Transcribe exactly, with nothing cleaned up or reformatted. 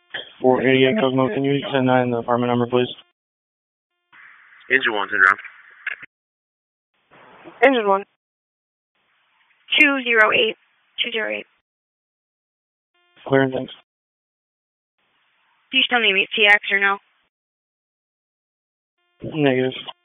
four eighty-eight Cosmo, can you send nine the apartment number, please? Engine one, turn around. Engine one. Two zero eight. Two zero eight. Clear, thanks. Do you still need me T X or no? Negative.